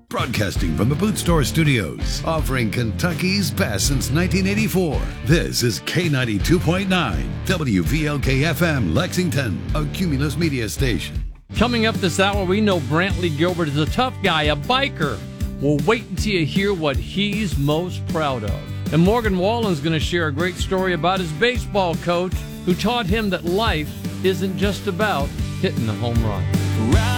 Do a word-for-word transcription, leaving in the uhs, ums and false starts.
Broadcasting from the Boot Store Studios, offering Kentucky's best since nineteen eighty-four. This is K ninety-two point nine, W V L K F M, Lexington, a Cumulus media station. Coming up this hour, we know Brantley Gilbert is a tough guy, a biker. We'll wait until you hear what he's most proud of. And Morgan Wallen's going to share a great story about his baseball coach who taught him that life isn't just about hitting a home run.